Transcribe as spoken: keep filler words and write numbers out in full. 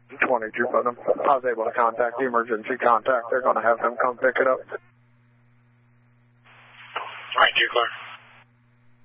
twenty, Drew Putnam. I was able to contact the emergency contact. They're going to have them come pick it up. All right, Drew Clark.